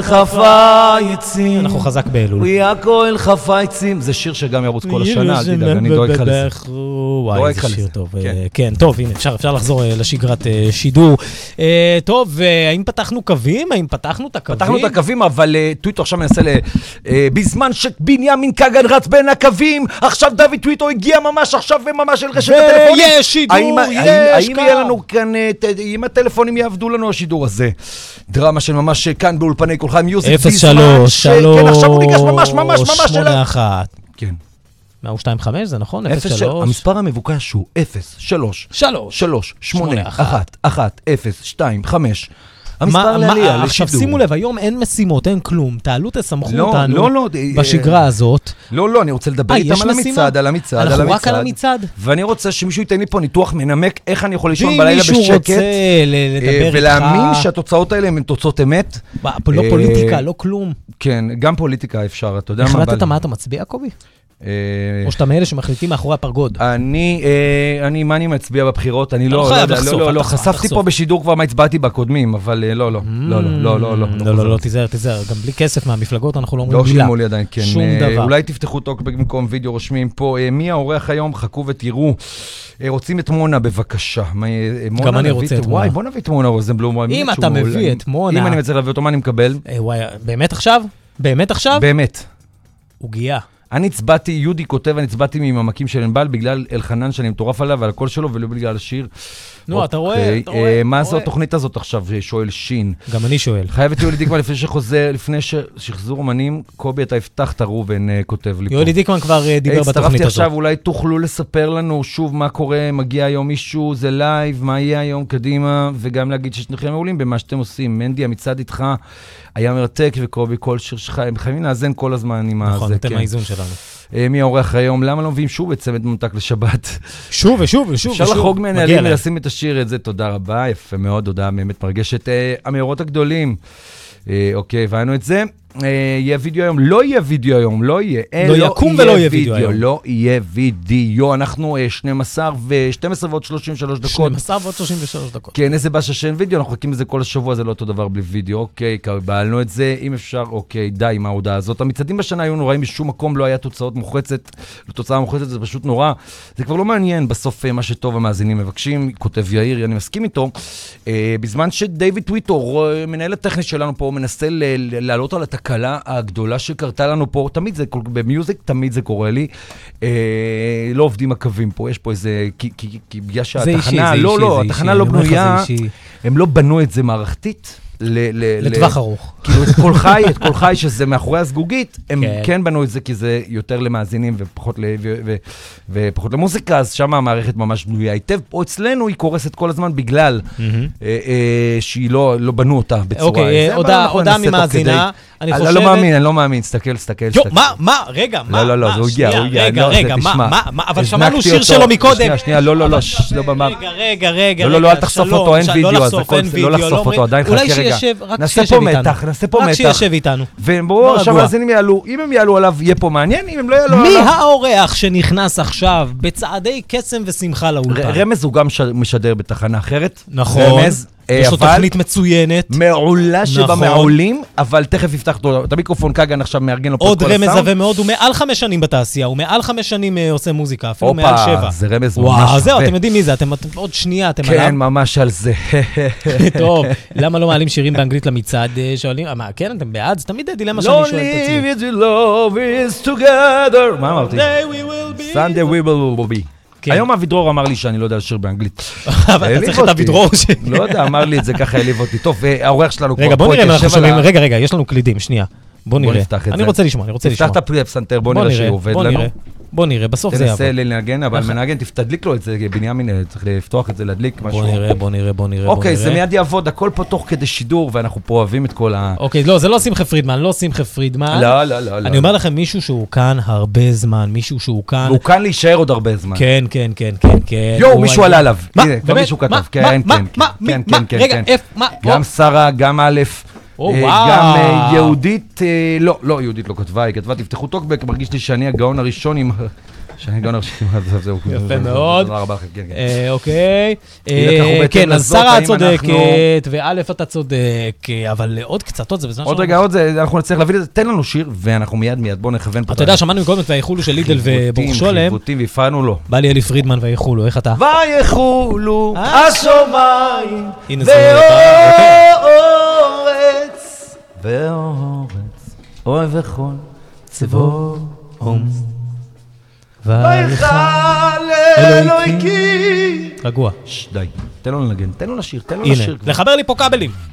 חפייצים. אנחנו חזק באלול. ויעקול חפייצים. זה שיר שגם ירוץ כל השנה, אל תדאג, אני דואג לך לזה. וואי, איזה שיר טוב. כן, טוב, הנה, אפשר לחזור לשגרת שידור. טוב, האם פתחנו קווים? האם פתחנו את הקווים? פתחנו את הקווים, אבל טוויטו עכשיו מנסה בזמן שבנימין כגן רץ בין הקווים, עכשיו דוד טוויטו הגיע ממש עכשיו וממש אל רשת הטלפונים. ויש שידור, האם יהיה לנו כאן, אם הטלפונים יעבדו לנו השידור הזה? דרמה של ממש כאן באולפני כל חיים מיוזיק. 03, כן, עכשיו הוא ניגש ממש 81. כן. 125, זה נכון? 03. המספר המבוקש הוא 03-81-2-5. המספר לעלייה, עכשיו לשידור. שימו לב, היום אין משימות, אין כלום. תעלו, תסמכו לא, אותנו לא, בשגרה הזאת. לא, אני רוצה לדבר איתם על המצעד, אנחנו רק על המצעד. ואני רוצה שמישהו ייתן לי פה ניתוח מנמק איך אני יכול לישון בלילה בשקט. ואם מישהו רוצה לדבר איתך. ולהאמין שהתוצאות האלה הן תוצאות אמת. לא פוליטיקה, לא כלום. כן, גם פוליטיקה אפשר, אתה יודע מה. החלטת מה אתה מצביע, קובי? או שאתה מאלה שמחליטים מאחורי הפרגוד. מה אני מצביע בבחירות? אני לא חייב לחשוף. לא, חשפתי פה בשידור כבר מה הצבעתי בקודמים, אבל לא. לא, תיזהר. גם בלי כסף מהמפלגות אנחנו לא אומרים לא מילה. שילמו לי עדיין, כן. שום דבר. אולי תפתחו טוקבק במקום וידאו רושמים פה. מי האורח היום? חכו ותראו. רוצים את מונה בבקשה. גם אני רוצה את מונה. וואי, בוא נביא את מונה רוזנבלום. אם אתה מביא את מונה. אם אני מצליח להביא אותו, מה אני מקבל? וואי, באמת עכשיו? באמת. הוא גיאה. אני הצבעתי, יהודי כותב, אני הצבעתי ממעמקים של אנבל בגלל אלחנן שאני מטורף עליו ועל הקול שלו ולא בגלל השיר. נו, אתה רואה. מה זו התוכנית הזאת עכשיו, שואל שין? גם אני שואל. חייבת יולי דיקמן לפני שחזור אומנים, קובי אתה הבטחת רובן כותב לי פה. יולי דיקמן כבר דיבר בתוכנית הזאת. הצטרפתי עכשיו, אולי תוכלו לספר לנו שוב מה קורה, מגיע היום מישהו, זה לייב, מה יהיה היום קדימה, וגם להגיד ששניכם מעולים במה שאתם עושים. מנדי, המצעד איתך היה מרתק, וקובי כל שיר שלך, הם חייבים לאזן כל הזמן עם הזה. נכון, אתם האיזון שלנו. מי האורח היום? למה לא מביאים שוב את צמד ממותק לשבת? שוב. אפשר לחוג מנהלים ולשים את השיר, את זה, תודה רבה, יפה מאוד, הודעה באמת מרגשת. המאורות הגדולים, אוקיי, הבנו את זה. יהיה וידאו היום, לא יהיה וידאו היום, לא יקום ולא יהיה וידאו היום. לא יהיה וידאו, אנחנו 12 ועוד 33 דקות. 12 ועוד 33 דקות. כן, איזה באשה שאין וידאו, אנחנו חכים בזה כל השבוע, זה לא אותו דבר בלי וידאו, אוקיי, קבלנו את זה, אם אפשר, אוקיי, די עם ההודעה הזאת. המצעדים בשנה היו נוראים, בשום מקום לא היה תוצאה מוחצת, זה פשוט נורא. זה כבר לא מעניין, בסוף מה שטוב המאזינים מבקשים, כותב יאיר, אני מסכים איתו. בזמן שדייוויד טוויטו, מנהל הטכנית שלנו פה, מנסה לעלות על התקלה הגדולה שקרתה לנו פה, תמיד זה, במיוזיק תמיד זה קורה לי, לא עובדים הקווים פה, יש פה איזה, כי בגלל שהתחנה, לא, התחנה לא בנויה, הם לא בנו את זה מערכתית, לטווח ארוך. כאילו את כל חי שזה מאחורי הסגוגית, הם כן בנו את זה כי זה יותר למאזינים ופחות למוזיקה, אז שם המערכת ממש בנויה היטב, או אצלנו היא קורסת כל הזמן בגלל שהיא לא בנו אותה בצורה. אוקיי, הודעה ממאזינה, אני חושבת... אני לא מאמין, תסתכל. מה? רגע, מה? לא, זה הגיע. רגע, מה? אבל שמענו שיר שלו מקודם. שנייה, לא במאמר. רגע, לא, אל תחשוף אותו, אין וידאו, לא לחשוף אותו, עדיין חכה רגע. נעשה פה מתח. שישב איתנו. ובואו, עכשיו המאזינים יעלו, אם הם יעלו עליו יהיה פה מעניין, אם הם לא יעלו עליו... מי האורח שנכנס עכשיו בצעדי קסם ושמחה לאולפן? רמז הוא גם משדר בתחנה אחרת. נכון. יש לו תוכנית מצוינת. מעולה שבמעולים, אבל תכף יפתח את המיקרופון, כגן עכשיו מארגן לו פה עוד רמז עבה מאוד, הוא מעל 5 שנים בתעשייה, הוא מעל 5 שנים עושה מוזיקה, אפילו מעל 7. זה רמז ממש וואו, זהו, אתם יודעים מי זה, עוד שנייה, אתם עליו. כן, ממש על זה. טוב, למה לא מעלים שירים באנגלית למצעד? שואלים, מה, כן, אתם בעד? זה תמיד הדילמה שאני שואל את עצמי. Don't leave it, love is together. מה אמרתי? Sunday we will be. היום אבידרור אמר לי שאני לא יודע לשיר באנגלית. אבל אתה צריך את אבידרור ש... לא יודע, אמר לי את זה ככה, העליב אותי. טוב, האורח שלנו כבר פה. רגע, בוא נראה מה אנחנו שומעים. רגע, יש לנו קלידים, שנייה. בוא נראה. אני רוצה לשמוע. תפתח את הפסנתר, בוא נראה שהוא עובד לנו. בוא נראה, בסוף זה יעבוד. תנסה לנגן, אבל מנגן, תדליק לו את זה, בנימין, צריך לפתוח את זה, להדליק משהו. בוא נראה. אוקיי, זה מיד יעבוד, הכל פה תוך כדי שידור, ואנחנו פה אוהבים את כל ה... אוקיי, לא, זה לא שמחה פרידמן, לא. אני אומר לכם, מישהו שהוא כאן הרבה זמן, מישהו שהוא כאן... והוא כאן להישאר עוד הרבה זמן. כן. יואו, מישהו עלה עליו. מה? כבר מישהו כתב. כן. רגע, גם שרה, גם א', גם יהודית, לא, יהודית לא כתבה, היא כתבה, תפתחו טוקבק, מרגיש לי שאני הגאון הראשון עם... שאני גאונר שכמעט זהו. יפה מאוד. תודה רבה לכם, כן, כן. אוקיי. כן, אז שרה צודקת, וא' אתה צודק, אבל עוד קצת, עוד זה בזמן עוד רגע, עוד זה, אנחנו נצטרך להביא לזה, תן לנו שיר, ואנחנו מיד, בואו נכוון פה. אתה יודע, שמענו מקודם את ויחולו של לידל ובורשולם. חיבוטים, והפענו לו. בא לי אלי פרידמן ויחולו, איך אתה? ויחולו השומיים, ואורץ, אוי וכל צבאום. ויחל אלוהיקי. רגוע. די, תן לו לנגן, תן לו לשיר, תן לו לשיר. הנה, לחבר לי פה כבלים.